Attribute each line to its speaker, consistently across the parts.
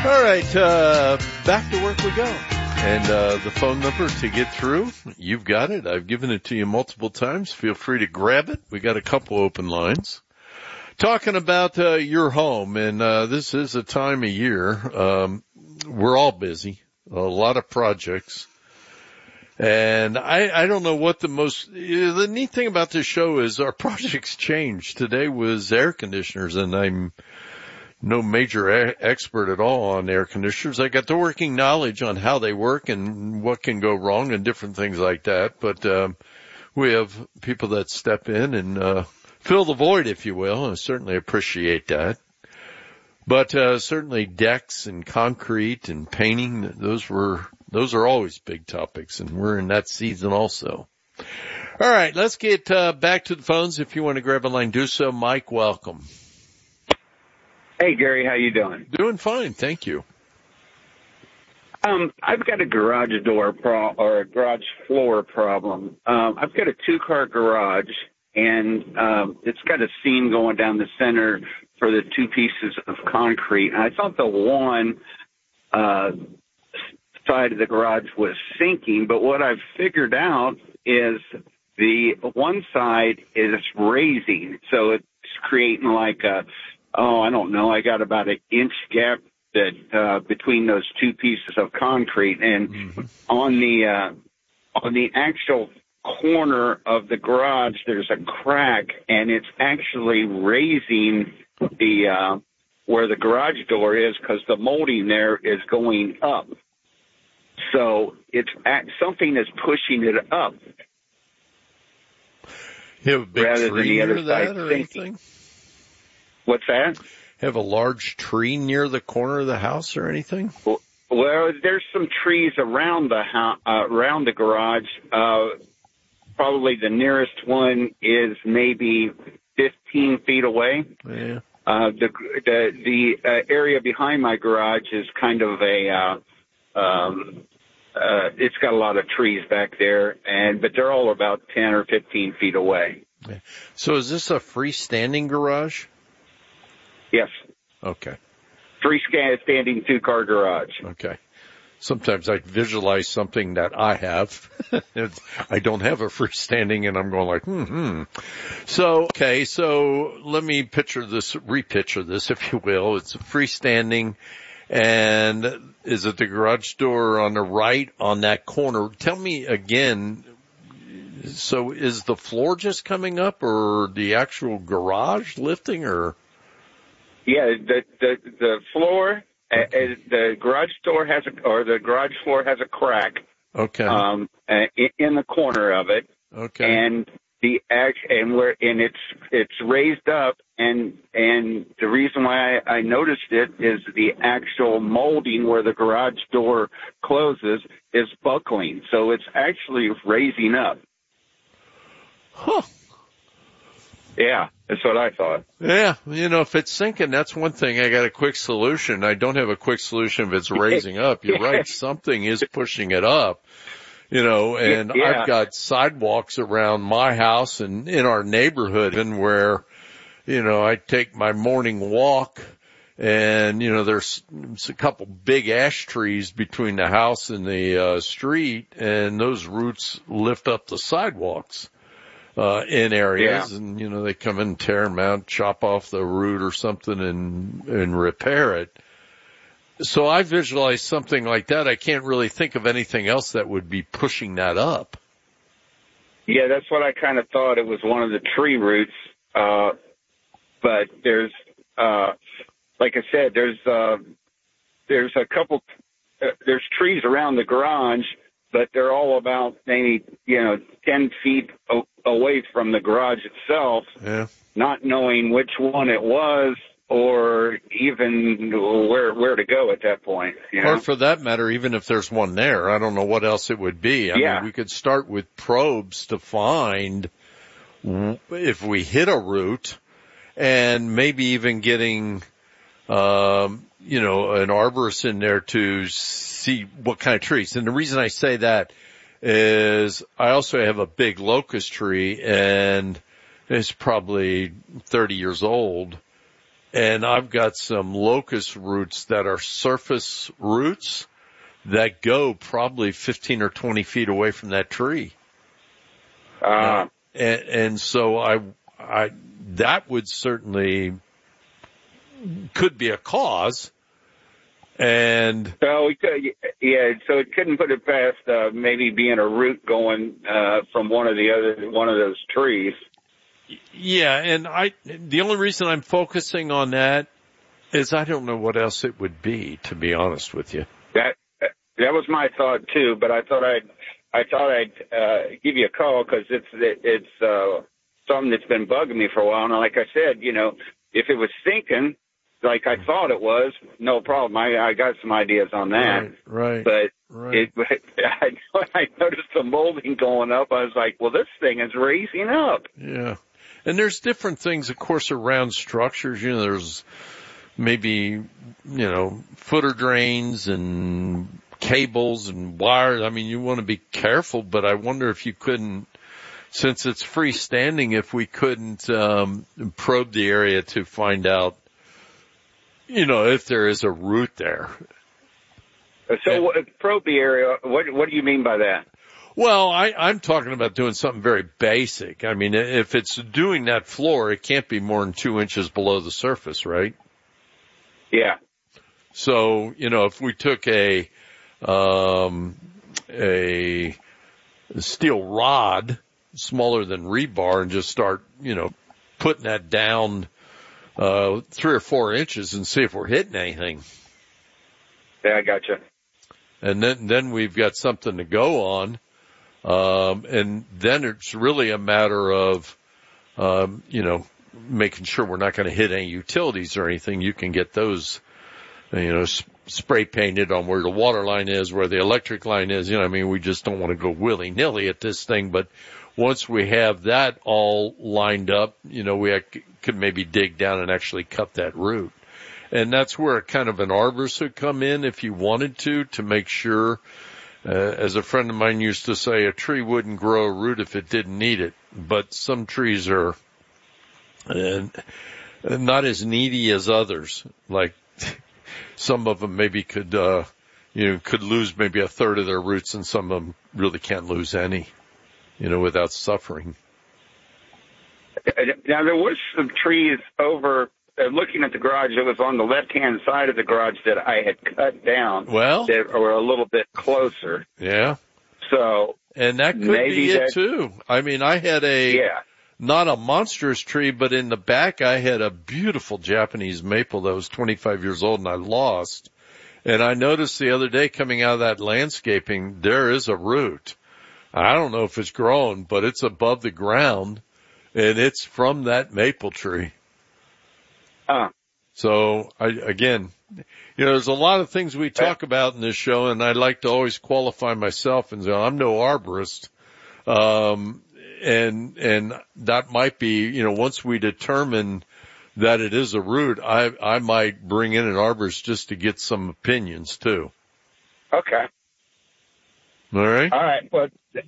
Speaker 1: All right, back to work we go. And the phone number to get through, you've got it. I've given it to you multiple times. Feel free to grab it. We got a couple open lines. Talking about your home, and this is a time of year. We're all busy, a lot of projects. And I don't know what the neat thing about this show is our projects change. Today was air conditioners, and I'm no major expert at all on air conditioners. I got the working knowledge on how they work and what can go wrong and different things like that. But we have people that step in and fill the void, if you will, and I certainly appreciate that. But certainly decks and concrete and painting, those are always big topics, and we're in that season also. All right, let's get back to the phones. If you want to grab a line, do so. Mike, welcome.
Speaker 2: Hey, Gary, how you doing?
Speaker 1: Doing fine, thank you.
Speaker 2: I've got a garage door or a garage floor problem. I've got a two-car garage, and it's got a seam going down the center for the two pieces of concrete. And I thought the one side of the garage was sinking, but what I've figured out is the one side is raising, so it's creating like I don't know, I got about an inch gap that between those two pieces of concrete, and on the actual corner of the garage there's a crack, and it's actually raising the where the garage door is, because the molding there is going up. So it's something is pushing it up.
Speaker 1: You have a big
Speaker 2: rather
Speaker 1: tree
Speaker 2: than the
Speaker 1: near
Speaker 2: other
Speaker 1: that
Speaker 2: side
Speaker 1: or
Speaker 2: sinking.
Speaker 1: anything?
Speaker 2: What's that?
Speaker 1: Have a large tree near the corner of the house or anything?
Speaker 2: Well, there's some trees around the around the garage. Probably the nearest one is maybe 15 feet away.
Speaker 1: Yeah.
Speaker 2: The area behind my garage is kind of it's got a lot of trees back there, but they're all about 10 or 15 feet away.
Speaker 1: Yeah. So is this a freestanding garage?
Speaker 2: Yes.
Speaker 1: Okay.
Speaker 2: Freestanding two-car garage.
Speaker 1: Okay. Sometimes I visualize something that I have. I don't have a freestanding, and I'm going like, So, okay, so let me repicture this, if you will. It's a freestanding, and is it the garage door on the right on that corner? Tell me again, so is the floor just coming up, or the actual garage lifting, or?
Speaker 2: Yeah, the floor, the garage door the garage floor has a crack.
Speaker 1: Okay.
Speaker 2: In the corner of it.
Speaker 1: Okay.
Speaker 2: And it's raised up, and the reason why I noticed it is the actual molding where the garage door closes is buckling, so it's actually raising up.
Speaker 1: Huh.
Speaker 2: Yeah, that's what I thought.
Speaker 1: Yeah, if it's sinking, that's one thing. I got a quick solution. I don't have a quick solution if it's raising up. You're right. Something is pushing it up, and
Speaker 2: Yeah.
Speaker 1: I've got sidewalks around my house and in our neighborhood and where, I take my morning walk and, there's a couple big ash trees between the house and the street, and those roots lift up the sidewalks. In areas,
Speaker 2: yeah.
Speaker 1: And, they come in and tear them out, chop off the root or something and repair it. So I visualize something like that. I can't really think of anything else that would be pushing that up.
Speaker 2: Yeah, that's what I kind of thought. It was one of the tree roots. But there's, like I said, there's a couple, there's trees around the garage, but they're all about maybe, 10 feet away from the garage itself,
Speaker 1: yeah.
Speaker 2: Not knowing which one it was or even where to go at that point.
Speaker 1: Or for that matter, even if there's one there, I don't know what else it would be. I mean, we could start with probes to find if we hit a root, and maybe even getting, an arborist in there to see what kind of trees. And the reason I say that is I also have a big locust tree, and it's probably 30 years old. and I've got some locust roots that are surface roots that go probably 15 or 20 feet away from that tree. And so that would certainly could be a cause. And
Speaker 2: so we could, so it couldn't put it past maybe being a root going from one of those trees.
Speaker 1: Yeah, and the only reason I'm focusing on that is I don't know what else it would be, to be honest with you.
Speaker 2: That was my thought too, but I thought I'd give you a call because it's something that's been bugging me for a while. And like I said, if it was sinking like I thought it was, no problem. I got some ideas on that.
Speaker 1: Right.
Speaker 2: But I noticed the molding going up. I was like, well, this thing is raising up.
Speaker 1: Yeah. And there's different things, of course, around structures. There's maybe, footer drains and cables and wires. I mean, you want to be careful, but I wonder if you couldn't, since it's freestanding, if we couldn't probe the area to find out, if there is a root there.
Speaker 2: So probe the area, what do you mean by that?
Speaker 1: Well, I'm talking about doing something very basic. I mean, if it's doing that floor, it can't be more than 2 inches below the surface, right?
Speaker 2: Yeah.
Speaker 1: So, if we took a steel rod smaller than rebar and just start, putting that down 3 or 4 inches and see if we're hitting anything.
Speaker 2: Yeah, I gotcha.
Speaker 1: And then we've got something to go on. And then it's really a matter of, making sure we're not going to hit any utilities or anything. You can get those, spray painted on where the water line is, where the electric line is. We just don't want to go willy-nilly at this thing. But once we have that all lined up, we could maybe dig down and actually cut that root. And that's where kind of an arborist would come in if you wanted to make sure, as a friend of mine used to say, a tree wouldn't grow a root if it didn't need it. But some trees are not as needy as others. Like some of them maybe could lose maybe a third of their roots, and some of them really can't lose any, without suffering.
Speaker 2: Now, there was some trees over, looking at the garage, it was on the left-hand side of the garage that I had cut down.
Speaker 1: Well,
Speaker 2: that were a little bit closer.
Speaker 1: Yeah.
Speaker 2: So.
Speaker 1: And that could be it too. I mean, I had not a monstrous tree, but in the back I had a beautiful Japanese maple that was 25 years old and I lost. And I noticed the other day coming out of that landscaping, there is a root. I don't know if it's grown, but it's above the ground and it's from that maple tree. So there's a lot of things we talk about in this show, and I like to always qualify myself and say, I'm no arborist. And that might be, once we determine that it is a root, I might bring in an arborist just to get some opinions too.
Speaker 2: Okay.
Speaker 1: All right.
Speaker 2: All right. Well,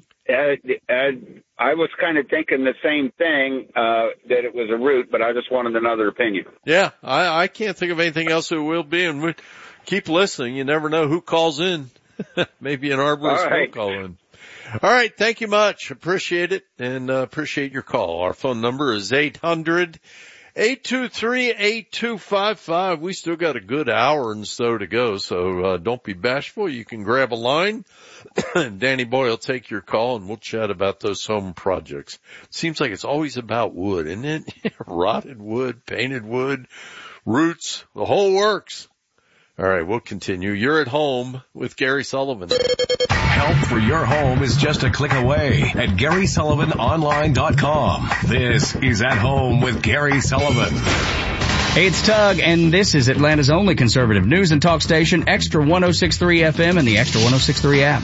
Speaker 2: I was kind of thinking the same thing, that it was a root, but I just wanted another opinion.
Speaker 1: Yeah. I can't think of anything else it will be, and we keep listening. You never know who calls in. Maybe an arborist will call in. All right. Thank you much. Appreciate it and appreciate your call. Our phone number is 800-823-8255. We still got a good hour and so to go. So, don't be bashful. You can grab a line and Danny Boy will take your call and we'll chat about those home projects. Seems like it's always about wood, isn't it? Rotted wood, painted wood, roots, the whole works. All right, we'll continue. You're at home with Gary Sullivan.
Speaker 3: Help for your home is just a click away at GarySullivanOnline.com. This is At Home with Gary Sullivan.
Speaker 4: Hey, it's Tug, and this is Atlanta's only conservative news and talk station, Extra 106.3 FM and the Extra 106.3 app.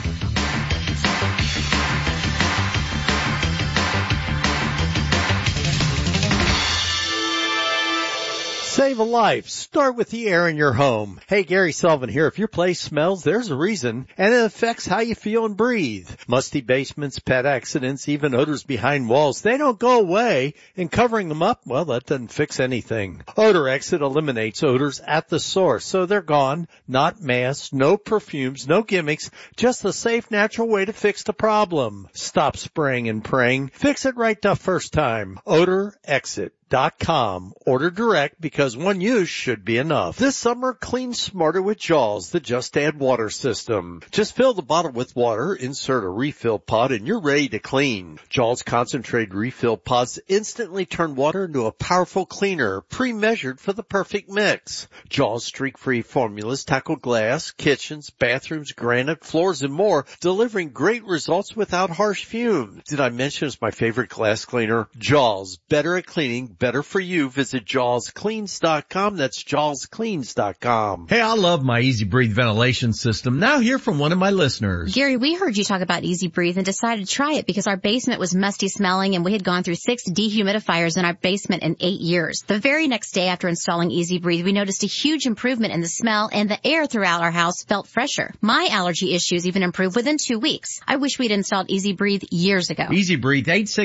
Speaker 5: Say Save a life. Start with the air in your home. Hey, Gary Sullivan here. If your place smells, there's a reason, and it affects how you feel and breathe. Musty basements, pet accidents, even odors behind walls, they don't go away, and covering them up, well, that doesn't fix anything. Odor Exit eliminates odors at the source, so they're gone. Not masks, no perfumes, no gimmicks, just the safe, natural way to fix the problem. Stop spraying and praying. Fix it right the first time. OdorExit.com. Order direct because one use should be enough. This summer, clean smarter with Jaws, the Just Add Water system. Just fill the bottle with water, insert a refill pod, and you're ready to clean. Jaws concentrated refill pods instantly turn water into a powerful cleaner, pre-measured for the perfect mix. Jaws streak-free formulas tackle glass, kitchens, bathrooms, granite, floors, and more, delivering great results without harsh fumes. Did I mention it's my favorite glass cleaner? Jaws, better at cleaning, better for you. Visit JawsCleans.com. That's JawsCleans.com.
Speaker 6: Hey, I love my Easy Breathe ventilation system. Now hear from one of my listeners.
Speaker 7: Gary, we heard you talk about Easy Breathe and decided to try it because our basement was musty smelling and we had gone through 6 dehumidifiers in our basement in 8 years. The very next day after installing Easy Breathe, we noticed a huge improvement in the smell and the air throughout our house felt fresher. My allergy issues even improved within 2 weeks. I wish we'd installed Easy Breathe years ago.
Speaker 6: Easy Breathe,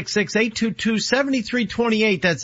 Speaker 6: 866-822-7328. That's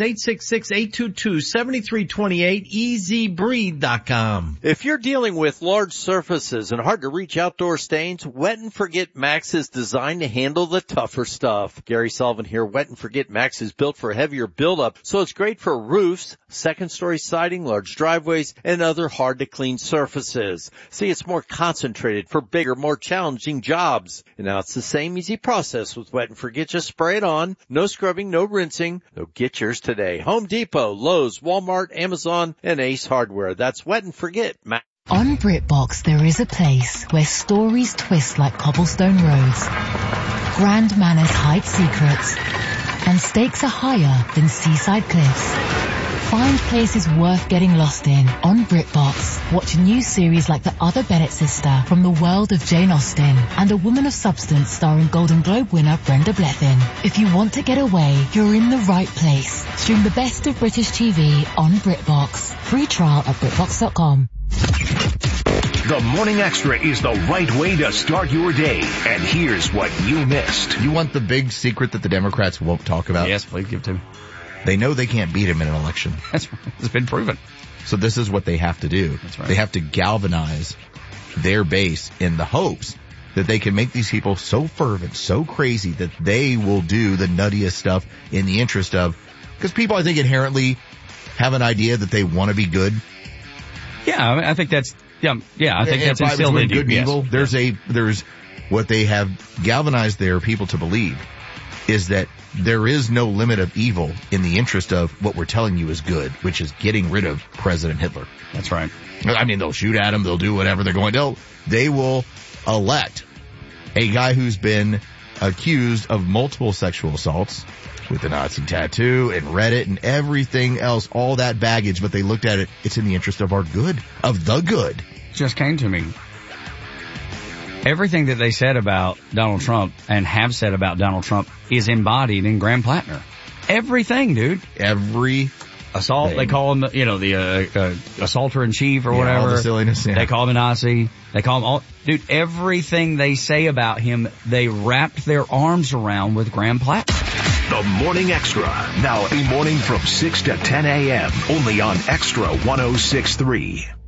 Speaker 6: 866-822-7328, EasyBreathe.com.
Speaker 5: If you're dealing with large surfaces and hard to reach outdoor stains, Wet and Forget Max is designed to handle the tougher stuff. Gary Sullivan here. Wet and Forget Max is built for heavier buildup, so it's great for roofs, second-story siding, large driveways, and other hard-to-clean surfaces. See, it's more concentrated for bigger, more challenging jobs. And now it's the same easy process with Wet and Forget. Just spray it on. No scrubbing, no rinsing. So get yours today. Home Depot, Lowe's, Walmart, Amazon, and Ace Hardware. That's Wet and Forget Max.
Speaker 8: On BritBox, there is a place where stories twist like cobblestone roads, grand manners hide secrets, and stakes are higher than seaside cliffs. Find places worth getting lost in on BritBox. Watch a new series like The Other Bennett Sister from the world of Jane Austen and A Woman of Substance starring Golden Globe winner Brenda Blethyn. If you want to get away, you're in the right place. Stream the best of British TV on BritBox. Free trial at BritBox.com.
Speaker 3: The Morning Extra is the right way to start your day. And here's what you missed.
Speaker 9: You want the big secret that the Democrats won't talk about?
Speaker 4: Yes, please give it to me.
Speaker 9: They know they can't beat him in an election.
Speaker 4: That's right. It's been proven.
Speaker 9: So this is what they have to do.
Speaker 4: That's right.
Speaker 9: They have to galvanize their base in the hopes that they can make these people so fervent, so crazy that they will do the nuttiest stuff in the interest of, because people I think inherently have an idea that they want to be good.
Speaker 4: Yeah, I mean, I think that's, I think that's instilled in
Speaker 9: good and
Speaker 4: yes.
Speaker 9: evil. There's what they have galvanized their people to believe is that there is no limit of evil in the interest of what we're telling you is good, which is getting rid of President Hitler.
Speaker 4: That's right.
Speaker 9: I mean, they'll shoot at him, they'll do whatever they're going to. They will elect a guy who's been accused of multiple sexual assaults with the Nazi tattoo and Reddit and everything else, all that baggage, but they looked at it, it's in the interest of our good, of the good.
Speaker 4: Just came to me. Everything that they said about Donald Trump and have said about Donald Trump is embodied in Graham Plattner. Everything, dude.
Speaker 9: Every
Speaker 4: assault,
Speaker 9: thing.
Speaker 4: They call him, the assaulter in chief or whatever.
Speaker 9: All the silliness, yeah.
Speaker 4: They call him a Nazi. They call him all, dude, everything they say about him, they wrapped their arms around with Graham Plattner.
Speaker 3: The Morning Extra, now every morning from 6 to 10 a.m. only on Extra 106.3.